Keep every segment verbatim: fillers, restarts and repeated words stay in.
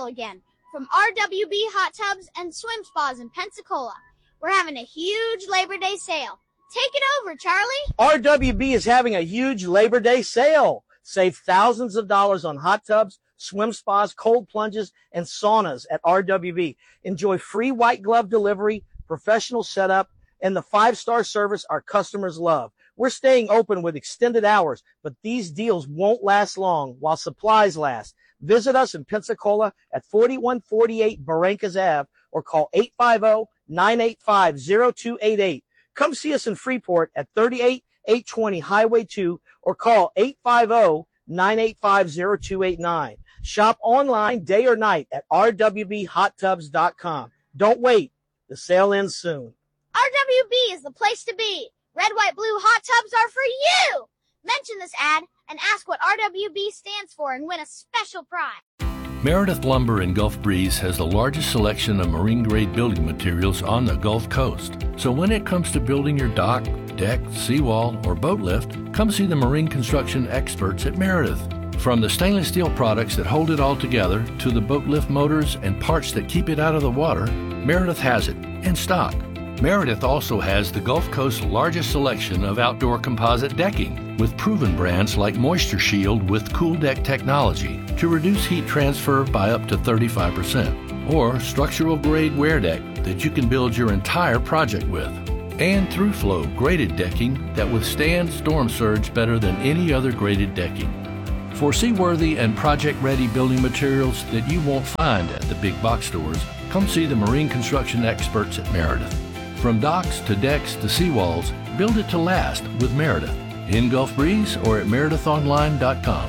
Samuel again from R W B Hot Tubs and Swim Spas in Pensacola. We're having a huge Labor Day sale. Take it over, Charlie. R W B is having a huge Labor Day sale. Save thousands of dollars on hot tubs, swim spas, cold plunges, and saunas at R W B. Enjoy free white glove delivery, professional setup, and the five-star service our customers love. We're staying open with extended hours, but these deals won't last long while supplies last. Visit us in Pensacola at forty-one forty-eight Barrancas Avenue or call eight five zero, nine eight five, zero two eight eight. Come see us in Freeport at thirty-eight eight twenty Highway two or call eight five zero, nine eight five, zero two eight nine. Shop online day or night at r w b hot tubs dot com. Don't wait. The sale ends soon. R W B is the place to be. Red, white, blue hot tubs are for you. Mention this ad and ask what R W B stands for and win a special prize. Meredith Lumber in Gulf Breeze has the largest selection of marine-grade building materials on the Gulf Coast. So when it comes to building your dock, deck, seawall, or boat lift, come see the marine construction experts at Meredith. From the stainless steel products that hold it all together to the boat lift motors and parts that keep it out of the water, Meredith has it in stock. Meredith also has the Gulf Coast's largest selection of outdoor composite decking with proven brands like Moisture Shield with Cool Deck technology to reduce heat transfer by up to thirty-five percent, or structural grade wear deck that you can build your entire project with, and ThruFlow graded decking that withstands storm surge better than any other graded decking. For seaworthy and project-ready building materials that you won't find at the big box stores, come see the marine construction experts at Meredith. From docks to decks to seawalls, build it to last with Meredith. In Gulf Breeze or at meredith online dot com.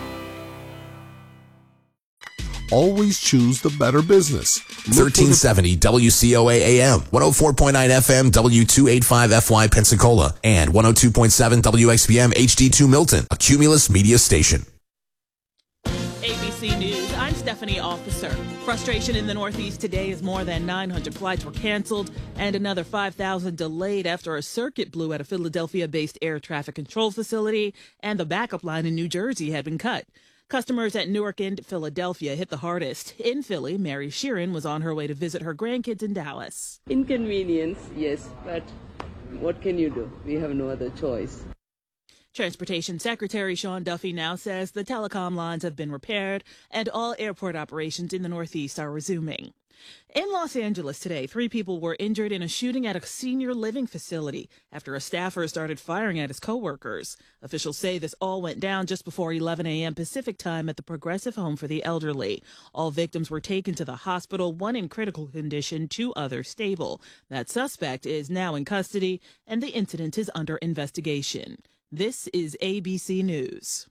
Always choose the better business. thirteen seventy W C O A A M, one oh four point nine F M W two eighty-five F Y Pensacola, and one oh two point seven W X B M H D two Milton, a Cumulus media station. A B C News, I'm Stephanie Officer. Frustration in the Northeast today as more than nine hundred flights were canceled and another five thousand delayed after a circuit blew at a Philadelphia-based air traffic control facility and the backup line in New Jersey had been cut. Customers at Newark and Philadelphia hit the hardest. In Philly, Mary Sheeran was on her way to visit her grandkids in Dallas. Inconvenience, yes, but what can you do? We have no other choice. Transportation Secretary Sean Duffy now says the telecom lines have been repaired and all airport operations in the Northeast are resuming. In Los Angeles today, three people were injured in a shooting at a senior living facility after a staffer started firing at his coworkers. Officials say this all went down just before eleven a.m. Pacific time at the Progressive Home for the Elderly. All victims were taken to the hospital, one in critical condition, two others stable. That suspect is now in custody, and the incident is under investigation. This is A B C News.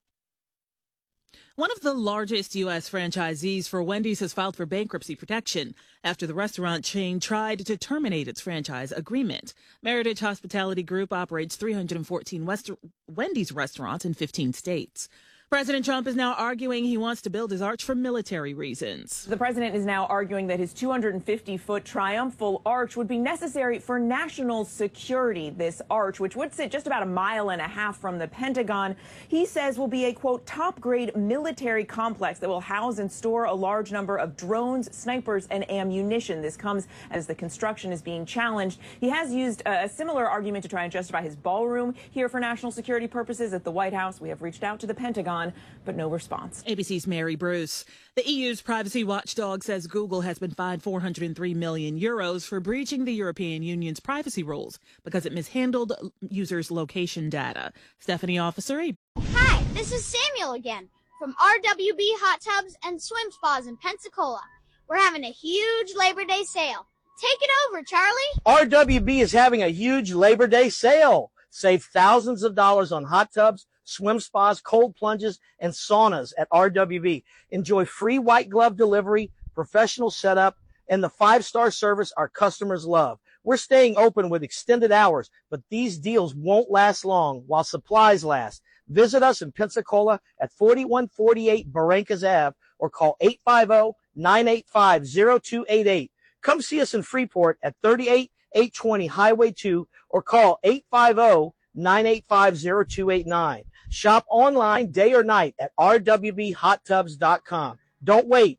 One of the largest U S franchisees for Wendy's has filed for bankruptcy protection after the restaurant chain tried to terminate its franchise agreement. Meritage Hospitality Group operates three hundred fourteen West- Wendy's restaurants in fifteen states. President Trump is now arguing he wants to build his arch for military reasons. The president is now arguing that his two hundred fifty foot triumphal arch would be necessary for national security. This arch, which would sit just about a mile and a half from the Pentagon, he says will be a, quote, top-grade military complex that will house and store a large number of drones, snipers, and ammunition. This comes as the construction is being challenged. He has used a similar argument to try and justify his ballroom here for national security purposes at the White House. We have reached out to the Pentagon, but no response. A B C's Mary Bruce. The E U's privacy watchdog says Google has been fined four hundred three million euros for breaching the European Union's privacy rules because it mishandled users' location data. Stephanie Officer. Hi, this is Samuel again from R W B Hot Tubs and Swim Spas in Pensacola. We're having a huge Labor Day sale. Take it over, Charlie. R W B is having a huge Labor Day sale. Save thousands of dollars on hot tubs, swim spas, cold plunges, and saunas at R W B. Enjoy free white glove delivery, professional setup, and the five-star service our customers love. We're staying open with extended hours, but these deals won't last long while supplies last. Visit us in Pensacola at forty-one forty-eight Barrancas Avenue or call eight five zero, nine eight five, zero two eight eight. Come see us in Freeport at thirty-eight eight twenty Highway two or call eight five zero, nine eight five, zero two eight nine. Shop online day or night at r w b hot tubs dot com. Don't wait. The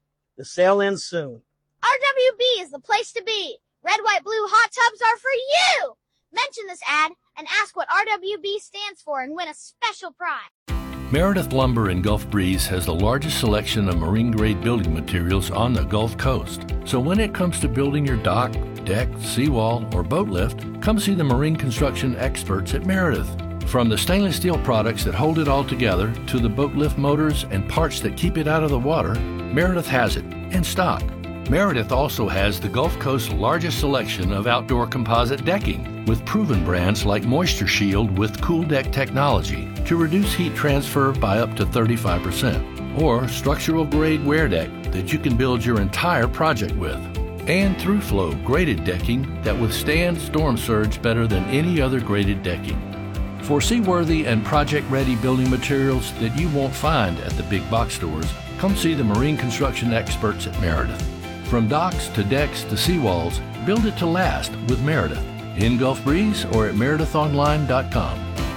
The sale ends soon. R W B is the place to be. Red, white, blue hot tubs are for you. Mention this ad and ask what R W B stands for and win a special prize. Meredith Lumber in Gulf Breeze has the largest selection of marine-grade building materials on the Gulf Coast. So when it comes to building your dock, deck, seawall, or boat lift, come see the marine construction experts at Meredith. From the stainless steel products that hold it all together to the boat lift motors and parts that keep it out of the water, Meredith has it in stock. Meredith also has the Gulf Coast's largest selection of outdoor composite decking with proven brands like Moisture Shield with Cool Deck technology to reduce heat transfer by up to thirty-five percent, or structural grade wear deck that you can build your entire project with, and Through-Flow graded decking that withstands storm surge better than any other graded decking. For seaworthy and project-ready building materials that you won't find at the big box stores, come see the marine construction experts at Meredith. From docks to decks to seawalls, build it to last with Meredith. In Gulf Breeze or at meredith online dot com.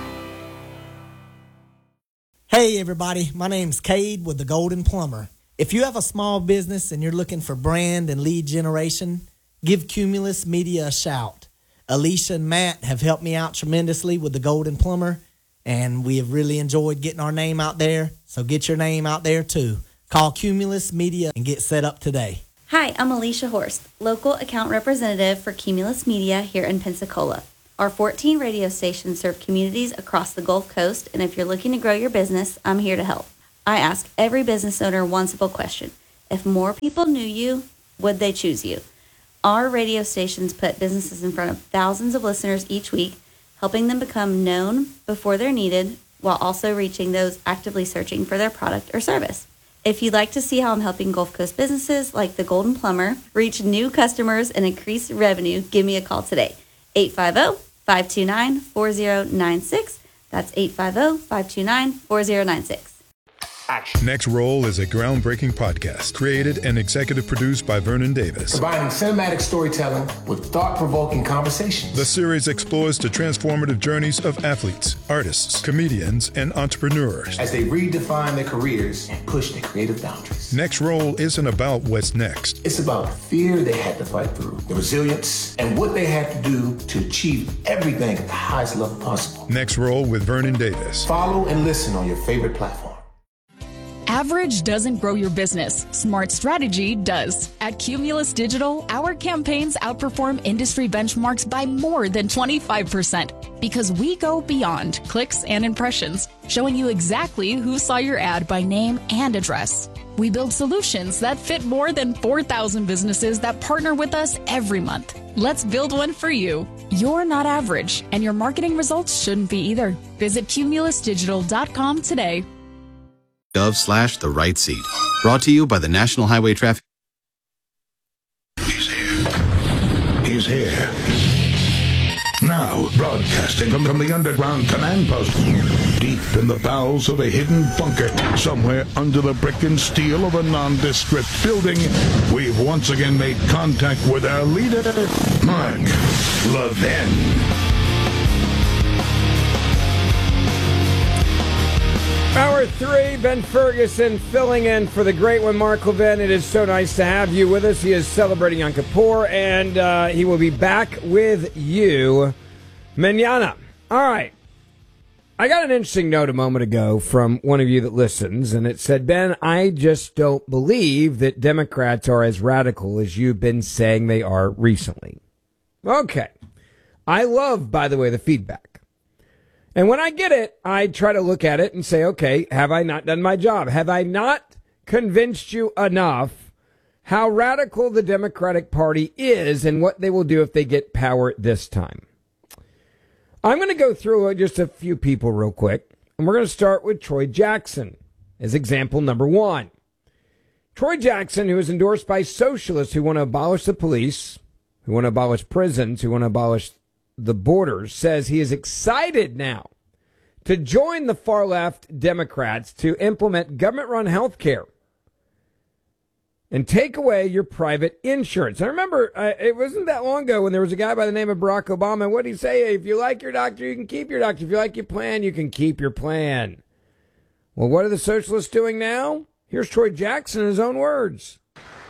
Hey everybody, my name's Cade with The Golden Plumber. If you have a small business and you're looking for brand and lead generation, give Cumulus Media a shout. Alicia and Matt have helped me out tremendously with The Golden Plumber, and we have really enjoyed getting our name out there, so get your name out there too. Call Cumulus Media and get set up today. Hi, I'm Alicia Horst, local account representative for Cumulus Media here in Pensacola. Our fourteen radio stations serve communities across the Gulf Coast, and if you're looking to grow your business, I'm here to help. I ask every business owner one simple question. If more people knew you, would they choose you? Our radio stations put businesses in front of thousands of listeners each week, helping them become known before they're needed, while also reaching those actively searching for their product or service. If you'd like to see how I'm helping Gulf Coast businesses like The Golden Plumber reach new customers and increase revenue, give me a call today. eight five zero, five two nine, four zero nine six. That's eight five zero, five two nine, four zero nine six. Next Roll is a groundbreaking podcast created and executive produced by Vernon Davis. Combining cinematic storytelling with thought-provoking conversations. The series explores the transformative journeys of athletes, artists, comedians, and entrepreneurs as they redefine their careers and push their creative boundaries. Next Roll isn't about what's next. It's about the fear they had to fight through, the resilience, and what they had to do to achieve everything at the highest level possible. Next Roll with Vernon Davis. Follow and listen on your favorite platform. Average doesn't grow your business. Smart strategy does. At Cumulus Digital, our campaigns outperform industry benchmarks by more than twenty-five percent because we go beyond clicks and impressions, showing you exactly who saw your ad by name and address. We build solutions that fit more than four thousand businesses that partner with us every month. Let's build one for you. You're not average, and your marketing results shouldn't be either. Visit cumulus digital dot com today. Gov slash the right seat. Brought to you by the National Highway Traffic. He's here. He's here. Now, broadcasting from, from the underground command post, deep in the bowels of a hidden bunker, somewhere under the brick and steel of a nondescript building, we've once again made contact with our leader, Mark Levin. Hour three, Ben Ferguson filling in for the great one, Mark Levin. It is so nice to have you with us. He is celebrating Yom Kippur, and uh, he will be back with you mañana. All right. I got an interesting note a moment ago from one of you that listens, and it said, Ben, I just don't believe that Democrats are as radical as you've been saying they are recently. Okay. I love, by the way, the feedback. And when I get it, I try to look at it and say, okay, have I not done my job? Have I not convinced you enough how radical the Democratic Party is and what they will do if they get power this time? I'm going to go through just a few people real quick, and we're going to start with Troy Jackson as example number one. Troy Jackson, who is endorsed by socialists who want to abolish the police, who want to abolish prisons, who want to abolish the borders, says he is excited now to join the far-left Democrats to implement government-run health care and take away your private insurance. I remember uh, it wasn't that long ago when there was a guy by the name of Barack Obama. What did he say? If you like your doctor, you can keep your doctor. If you like your plan, you can keep your plan. Well, what are the socialists doing now? Here's Troy Jackson in his own words.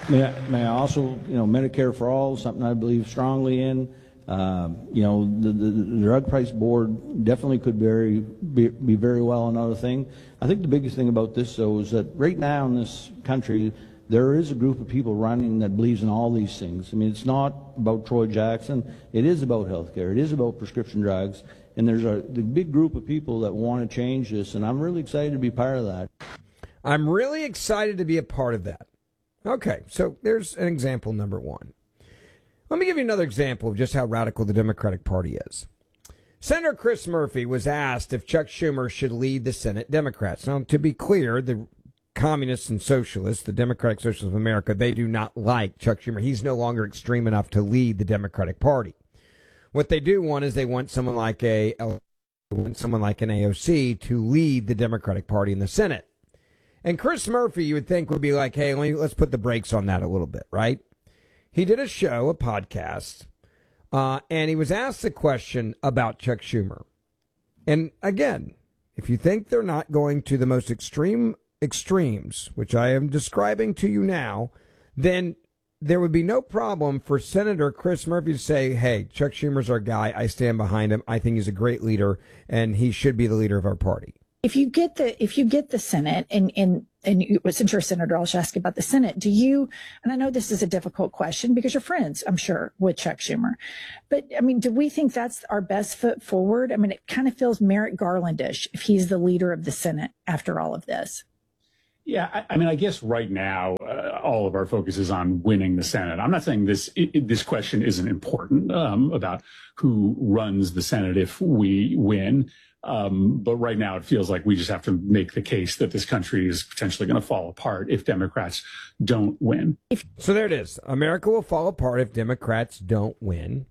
May I, may I also, you know, Medicare for all, something I believe strongly in. Um, you know, the, the, the drug price board definitely could very, be, be very well another thing. I think the biggest thing about this, though, is that right now in this country, there is a group of people running that believes in all these things. I mean, it's not about Troy Jackson. It is about health care. It is about prescription drugs. And there's a the big group of people that want to change this, and I'm really excited to be part of that. I'm really excited to be a part of that. Okay, so there's an example number one. Let me give you another example of just how radical the Democratic Party is. Senator Chris Murphy was asked if Chuck Schumer should lead the Senate Democrats. Now, to be clear, the communists and socialists, the Democratic Socialists of America, they do not like Chuck Schumer. He's no longer extreme enough to lead the Democratic Party. What they do want is they want someone like a someone like an A O C to lead the Democratic Party in the Senate. And Chris Murphy, you would think, would be like, hey, let me, let's put the brakes on that a little bit, right? He did a show, a podcast, uh, and he was asked a question about Chuck Schumer. And again, if you think they're not going to the most extreme extremes, which I am describing to you now, then there would be no problem for Senator Chris Murphy to say, hey, Chuck Schumer's our guy. I stand behind him. I think he's a great leader, and he should be the leader of our party. If you get the if you get the Senate, and and and you, since you're a senator, I'll just ask you about the Senate. Do you? And I know this is a difficult question because you're friends, I'm sure, with Chuck Schumer. But I mean, do we think that's our best foot forward? I mean, it kind of feels Merrick Garlandish if he's the leader of the Senate after all of this. Yeah, I, I mean, I guess right now uh, all of our focus is on winning the Senate. I'm not saying this it, this question isn't important um, about who runs the Senate if we win. Um, but right now it feels like we just have to make the case that this country is potentially going to fall apart if Democrats don't win. So there it is. America will fall apart if Democrats don't win.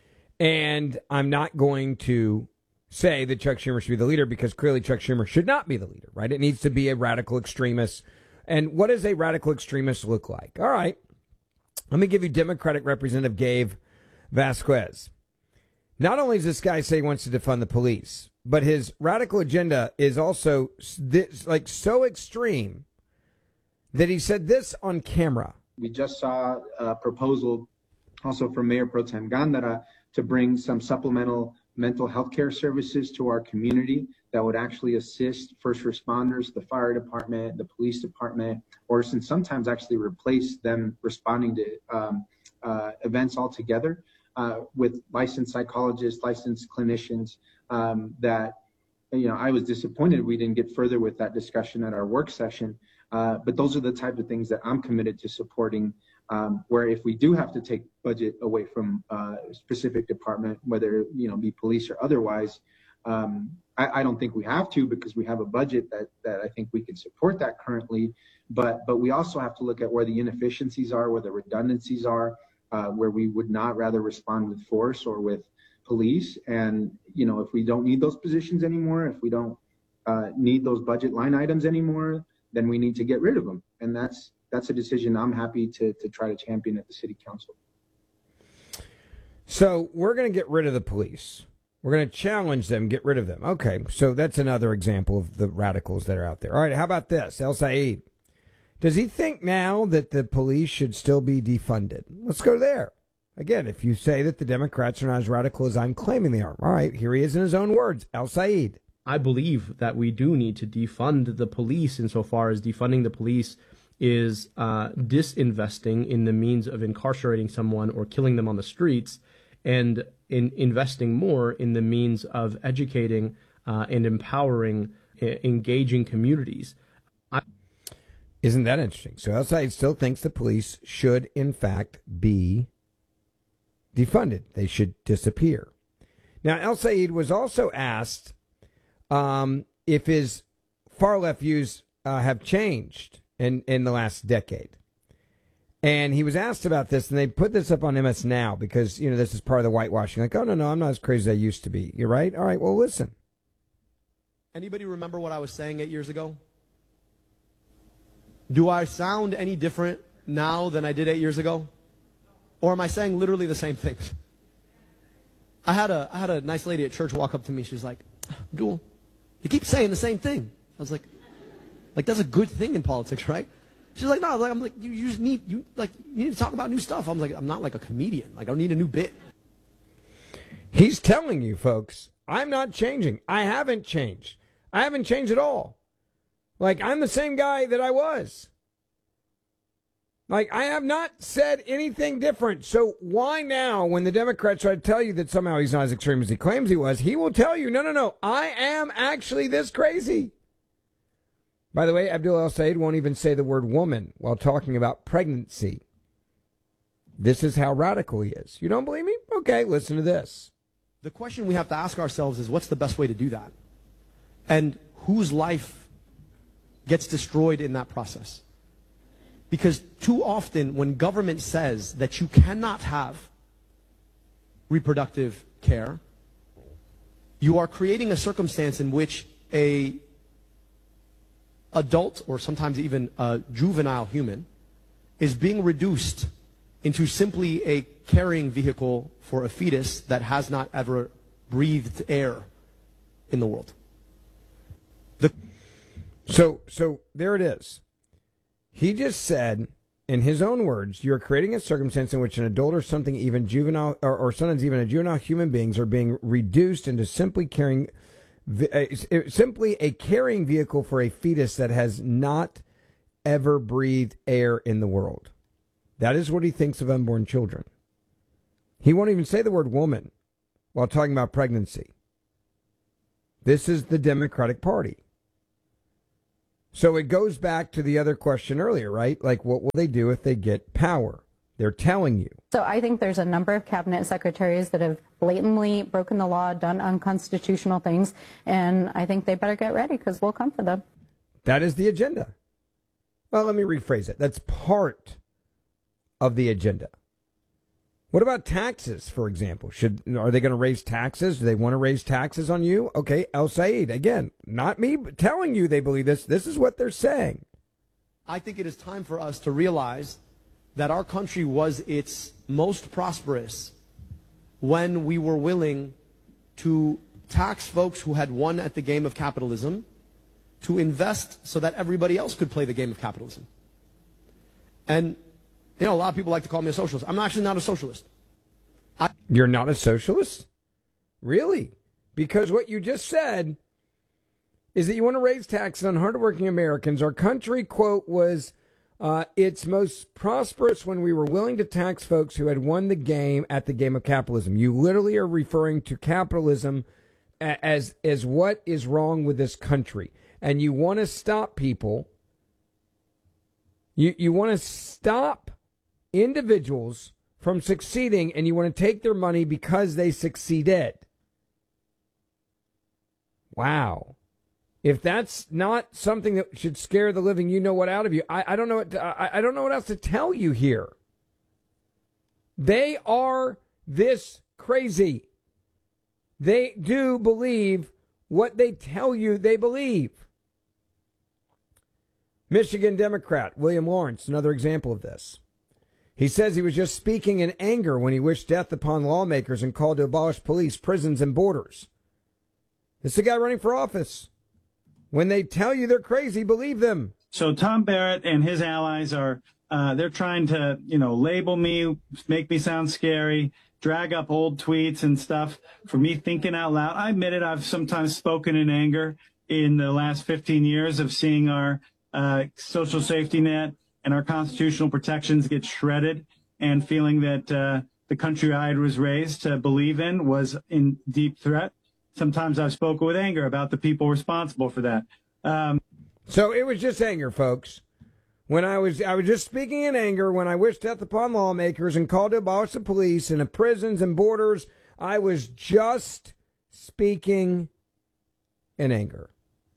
And I'm not going to say that Chuck Schumer should be the leader because clearly Chuck Schumer should not be the leader, right? It needs to be a radical extremist. And what does a radical extremist look like? All right. Let me give you Democratic Representative Gabe Vasquez. Not only does this guy say he wants to defund the police, but his radical agenda is also this, like so extreme that he said this on camera. We just saw a proposal also from Mayor Pro Tem Gandara to bring some supplemental mental health care services to our community that would actually assist first responders, the fire department, the police department, or since sometimes actually replace them responding to um, uh, events altogether uh, with licensed psychologists, licensed clinicians. Um, that, you know, I was disappointed we didn't get further with that discussion at our work session. Uh, but those are the type of things that I'm committed to supporting, um, where if we do have to take budget away from uh, a specific department, whether, you know, be police or otherwise, um, I, I don't think we have to because we have a budget that, that I think we can support that currently. But, but we also have to look at where the inefficiencies are, where the redundancies are, uh, where we would not rather respond with force or with police. And, you know, if we don't need those positions anymore, if we don't uh, need those budget line items anymore, then we need to get rid of them. And that's that's a decision I'm happy to to try to champion at the city council. So we're going to get rid of the police. We're going to challenge them, get rid of them. Okay, so that's another example of the radicals that are out there. All right, how about this? El Said, does he think now that the police should still be defunded? Let's go there. Again, if you say that the Democrats are not as radical as I'm claiming they are. All right, here he is in his own words. El Said. I believe that we do need to defund the police insofar as defunding the police is uh, disinvesting in the means of incarcerating someone or killing them on the streets and in investing more in the means of educating uh, and empowering, uh, engaging communities. I- Isn't that interesting? So El Said still thinks the police should, in fact, be defunded. They should disappear. Now, El Said was also asked um, if his far-left views uh, have changed in, in the last decade. And he was asked about this, and they put this up on M S Now because, you know, this is part of the whitewashing. Like, oh, no, no, I'm not as crazy as I used to be. You're right? All right, well, listen. Anybody remember what I was saying eight years ago? Do I sound any different now than I did eight years ago? Or am I saying literally the same things? I had a I had a nice lady at church walk up to me. She was like, Abdul, you keep saying the same thing. I was like, like that's a good thing in politics, right? She's like, no, like, I'm like, you, you just need, you like, you need to talk about new stuff. I'm like, I'm not like a comedian. Like, I don't need a new bit. He's telling you, folks, I'm not changing. I haven't changed. I haven't changed at all. Like, I'm the same guy that I was. Like, I have not said anything different. So why now, when the Democrats try to tell you that somehow he's not as extreme as he claims he was, he will tell you, no, no, no, I am actually this crazy. By the way, Abdul El-Sayed won't even say the word woman while talking about pregnancy. This is how radical he is. You don't believe me? Okay, listen to this. The question we have to ask ourselves is, what's the best way to do that? And whose life gets destroyed in that process? Because too often when government says that you cannot have reproductive care, you are creating a circumstance in which a adult, or sometimes even a juvenile human, is being reduced into simply a carrying vehicle for a fetus that has not ever breathed air in the world. The so, so there it is. He just said, in his own words, you're creating a circumstance in which an adult or something even juvenile, or, or sometimes even a juvenile human beings are being reduced into simply carrying simply a carrying vehicle for a fetus that has not ever breathed air in the world. That is what he thinks of unborn children. He won't even say the word woman while talking about pregnancy. This is the Democratic Party. So it goes back to the other question earlier, right? Like, what will they do if they get power? They're telling you. So I think there's a number of cabinet secretaries that have blatantly broken the law, done unconstitutional things, and I think they better get ready because we'll come for them. That is the agenda. Well, let me rephrase it. That's part of the agenda. What about taxes, for example? Should are they going to raise taxes? Do they want to raise taxes on you? Okay, El-Sayed, again, not me telling you they believe this. This is what they're saying. I think it is time for us to realize that our country was its most prosperous when we were willing to tax folks who had won at the game of capitalism, to invest so that everybody else could play the game of capitalism. And, you know, a lot of people like to call me a socialist. I'm actually not a socialist. I- You're not a socialist? Really? Because what you just said is that you want to raise taxes on hardworking Americans. Our country, quote, was uh, its most prosperous when we were willing to tax folks who had won the game at the game of capitalism. You literally are referring to capitalism as, as what is wrong with this country. And you want to stop people. You, you want to stop individuals from succeeding, and you want to take their money because they succeeded. Wow. If that's not something that should scare the living you know what out of you, I, I don't know what to, I, I don't know what else to tell you here. They are this crazy. They do believe what they tell you they believe. Michigan Democrat William Lawrence, another example of this. He says he was just speaking in anger when he wished death upon lawmakers and called to abolish police, prisons, and borders. This is the guy running for office. When they tell you they're crazy, believe them. So Tom Barrett and his allies are, uh, they're trying to, you know, label me, make me sound scary, drag up old tweets and stuff for me thinking out loud. I admit it, I've sometimes spoken in anger in the last fifteen years of seeing our uh, social safety net and our constitutional protections get shredded, and feeling that uh, the country I was raised to believe in was in deep threat. Sometimes I've spoken with anger about the people responsible for that. Um, so it was just anger, folks. When I was, I was just speaking in anger when I wished death upon lawmakers and called to abolish the police and the prisons and borders. I was just speaking in anger.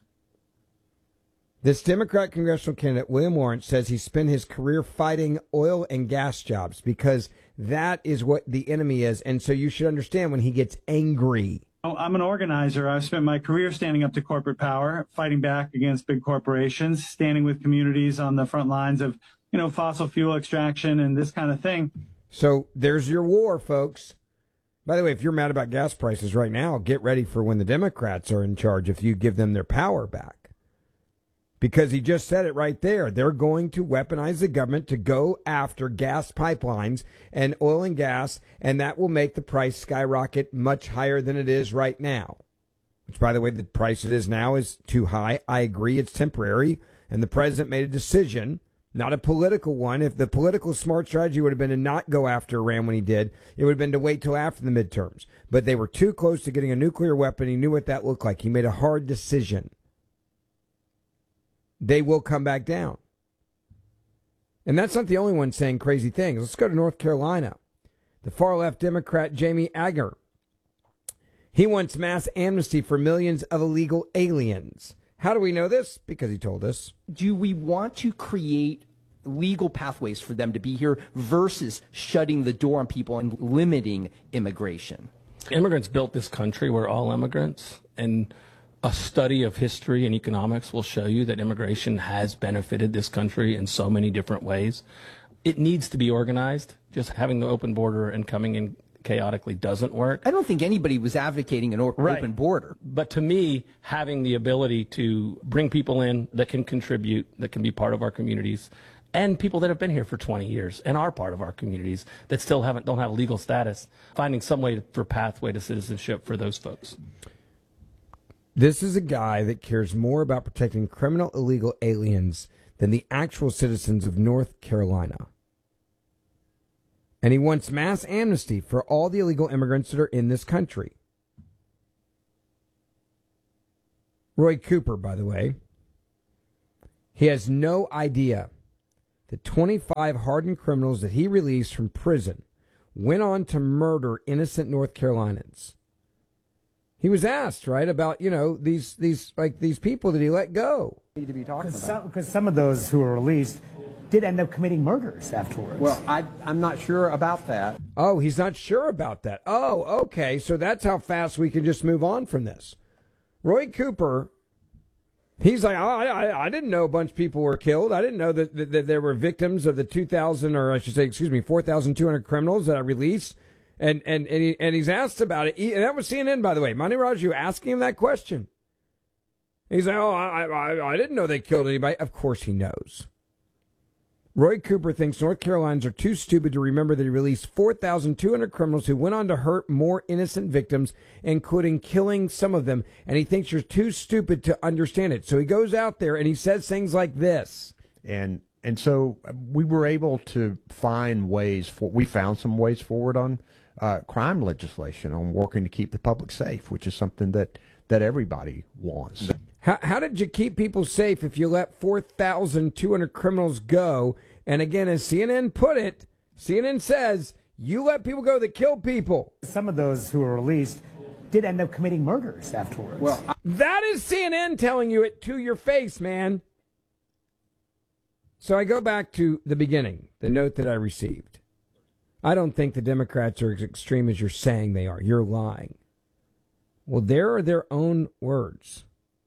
This Democrat congressional candidate, William Lawrence, says he spent his career fighting oil and gas jobs because that is what the enemy is. And so you should understand when he gets angry. I'm an organizer. I've spent my career standing up to corporate power, fighting back against big corporations, standing with communities on the front lines of, you know, fossil fuel extraction and this kind of thing. So there's your war, folks. By the way, if you're mad about gas prices right now, get ready for when the Democrats are in charge if you give them their power back. because he just said it right there. They're going to weaponize the government to go after gas pipelines and oil and gas, and that will make the price skyrocket much higher than it is right now. Which, by the way, the price it is now is too high. I agree it's temporary, and the president made a decision, not a political one. If the political smart strategy would have been to not go after Iran when he did, it would have been to wait till after the midterms. But they were too close to getting a nuclear weapon. He knew what that looked like. He made a hard decision. They will come back down. And that's not the only one saying crazy things. Let's go to North Carolina. The far-left Democrat Jamie Agger. He wants mass amnesty for millions of illegal aliens. How do we know this? Because he told us. Do we want to create legal pathways for them to be here versus shutting the door on people and limiting immigration? Immigrants built this country. We're all immigrants. And a study of history and economics will show you that immigration has benefited this country in so many different ways. It needs to be organized. Just having the open border and coming in chaotically doesn't work. I don't think anybody was advocating an open right. border. But to me, having the ability to bring people in that can contribute, that can be part of our communities, and people that have been here for twenty years and are part of our communities that still haven't don't have legal status, finding some way for pathway to citizenship for those folks. This is a guy that cares more about protecting criminal illegal aliens than the actual citizens of North Carolina. And he wants mass amnesty for all the illegal immigrants that are in this country. Roy Cooper, by the way, he has no idea that twenty-five hardened criminals that he released from prison went on to murder innocent North Carolinians. He was asked, right, about, you know, these these like these people that he let go. Need to be talking about. Because some, some of those who were released did end up committing murders afterwards. Well, I, I'm not sure about that. Oh, he's not sure about that. Oh, okay. So that's how fast we can just move on from this. Roy Cooper, he's like, oh, I, I didn't know a bunch of people were killed. I didn't know that, that, that there were victims of the two thousand, or I should say, excuse me, four thousand two hundred criminals that I released. And and and, he, and he's asked about it. He, and that was C N N, by the way. Mani Raju asking him that question. He's like, oh, I, I, I didn't know they killed anybody. Of course he knows. Roy Cooper thinks North Carolinians are too stupid to remember that he released four thousand two hundred criminals who went on to hurt more innocent victims, including killing some of them. And he thinks you're too stupid to understand it. So he goes out there and he says things like this. And and so we were able to find ways for, we found some ways forward on uh, crime legislation, on working to keep the public safe, which is something that, that everybody wants. How, how did you keep people safe if you let four thousand two hundred criminals go? And again, as C N N put it, C N N says, you let people go that kill people. Some of those who were released did end up committing murders afterwards. Well, I- that is C N N telling you it to your face, man. So I go back to the beginning, the note that I received. I don't think the Democrats are as extreme as you're saying they are. You're lying. Well, there are their own words.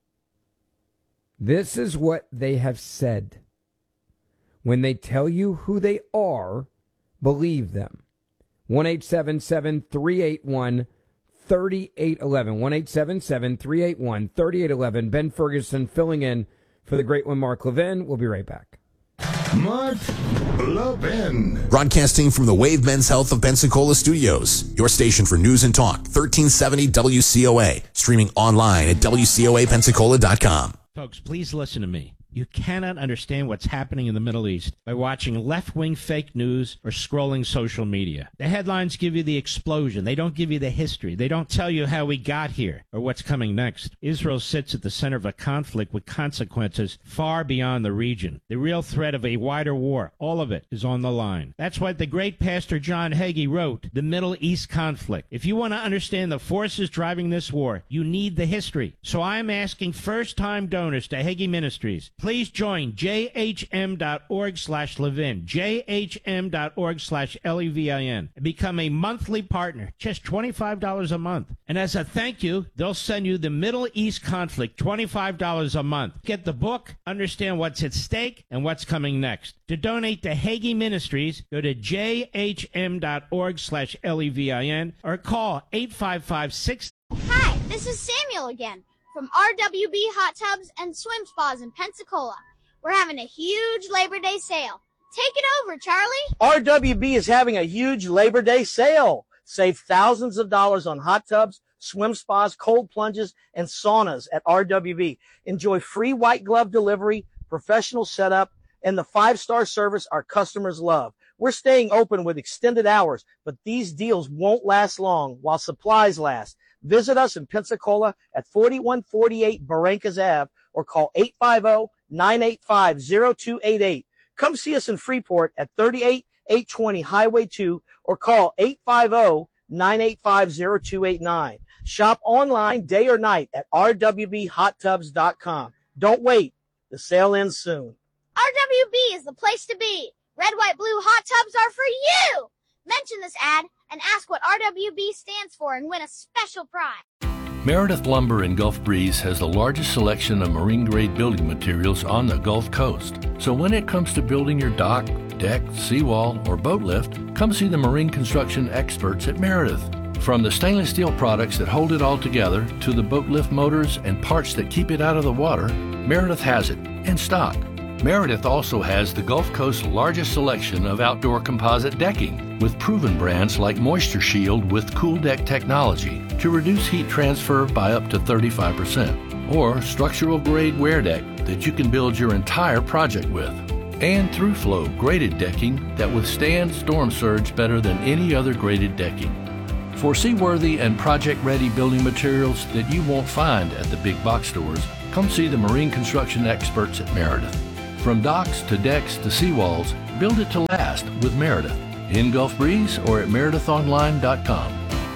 This is what they have said. When they tell you who they are, believe them. one eight seven seven, three eight one, three eight one one. one eight seven seven, three eight one, three eight one one. Ben Ferguson filling in for the great one, Mark Levin. We'll be right back. Mark Levin. Broadcasting from the Wave Men's Health of Pensacola Studios, your station for news and talk, thirteen seventy W C O A. Streaming online at W C O A Pensacola dot com. Folks, please listen to me. You cannot understand what's happening in the Middle East by watching left-wing fake news or scrolling social media. The headlines give you the explosion. They don't give you the history. They don't tell you how we got here or what's coming next. Israel sits at the center of a conflict with consequences far beyond the region. The real threat of a wider war, all of it, is on the line. That's what the great Pastor John Hagee wrote, The Middle East Conflict. If you want to understand the forces driving this war, you need the history. So I'm asking first-time donors to Hagee Ministries, please join jhm.org slash Levin, jhm.org slash L-E-V-I-N, and become a monthly partner, just twenty-five dollars a month. And as a thank you, they'll send you the Middle East Conflict, twenty-five dollars a month. Get the book, understand what's at stake, and what's coming next. To donate to Hagee Ministries, go to jhm.org slash L-E-V-I-N or call eight five five six. Hi, this is Samuel again from R W B Hot Tubs and Swim Spas in Pensacola. We're having a huge Labor Day sale. Take it over, Charlie. R W B is having a huge Labor Day sale. Save thousands of dollars on hot tubs, swim spas, cold plunges, and saunas at R W B. Enjoy free white glove delivery, professional setup, and the five-star service our customers love. We're staying open with extended hours, but these deals won't last long while supplies last. Visit us in Pensacola at forty-one forty-eight Barrancas Avenue or call eight five zero, nine eight five, zero two eight eight. Come see us in Freeport at thirty-eight eight twenty Highway two or call eight five zero, nine eight five, zero two eight nine. Shop online day or night at r w b hot tubs dot com. Don't wait. The sale ends soon. R W B is the place to be. Red, white, blue hot tubs are for you. Mention this ad and ask what R W B stands for and win a special prize. Meredith Lumber in Gulf Breeze has the largest selection of marine-grade building materials on the Gulf Coast. So when it comes to building your dock, deck, seawall, or boat lift, come see the marine construction experts at Meredith. From the stainless steel products that hold it all together to the boat lift motors and parts that keep it out of the water, Meredith has it in stock. Meredith also has the Gulf Coast's largest selection of outdoor composite decking with proven brands like Moisture Shield with Cool Deck technology to reduce heat transfer by up to thirty-five percent, or structural grade wear deck that you can build your entire project with, and Through-Flow graded decking that withstands storm surge better than any other graded decking. For seaworthy and project-ready building materials that you won't find at the big box stores, come see the marine construction experts at Meredith. From docks to decks to seawalls, build it to last with Meredith. In Gulf Breeze or at meredith online dot com.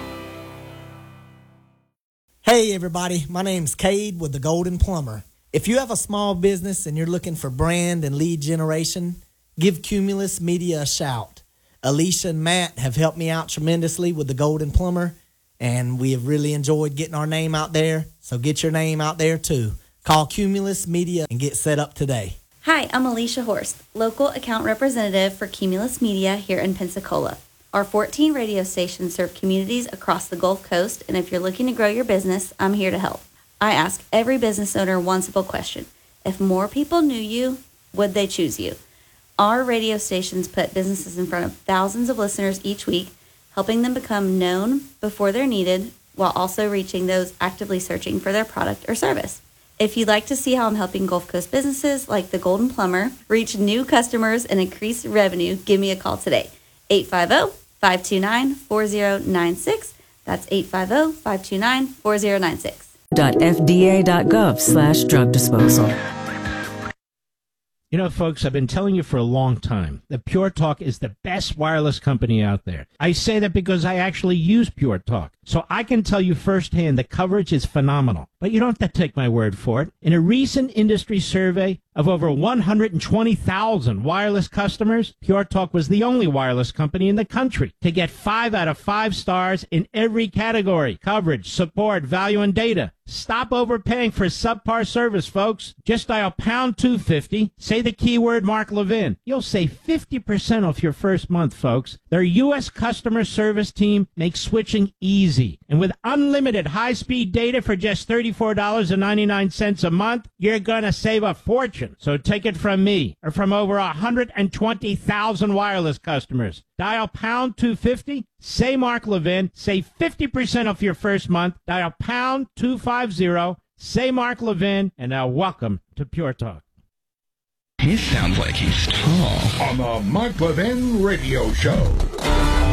Hey everybody, my name's Cade with The Golden Plumber. If you have a small business and you're looking for brand and lead generation, give Cumulus Media a shout. Alicia and Matt have helped me out tremendously with The Golden Plumber, and we have really enjoyed getting our name out there, so get your name out there too. Call Cumulus Media and get set up today. Hi, I'm Alicia Horst, local account representative for Cumulus Media here in Pensacola. Our fourteen radio stations serve communities across the Gulf Coast, and if you're looking to grow your business, I'm here to help. I ask every business owner one simple question. If more people knew you, would they choose you? Our radio stations put businesses in front of thousands of listeners each week, helping them become known before they're needed, while also reaching those actively searching for their product or service. If you'd like to see how I'm helping Gulf Coast businesses like The Golden Plumber reach new customers and increase revenue, give me a call today. eight five zero, five two nine, four zero nine six. That's eight five zero, five two nine, four zero nine six. F D A dot gov slash drug disposal. You know, folks, I've been telling you for a long time that Pure Talk is the best wireless company out there. I say that because I actually use Pure Talk, so I can tell you firsthand the coverage is phenomenal. But you don't have to take my word for it. In a recent industry survey of over one hundred twenty thousand wireless customers, Pure Talk was the only wireless company in the country to get five out of five stars in every category: coverage, support, value, and data. Stop overpaying for subpar service, folks. Just dial pound two fifty, say the keyword Mark Levin. You'll save fifty percent off your first month, folks. Their U S customer service team makes switching easy. And with unlimited high-speed data for just thirty-four dollars and ninety-nine cents a month, you're going to save a fortune. So take it from me, or from over one hundred twenty thousand wireless customers. Dial pound two fifty, say Mark Levin, save fifty percent off your first month. Dial pound two fifty, say Mark Levin, and now welcome to Pure Talk. He sounds like he's tall. On the Mark Levin Radio Show.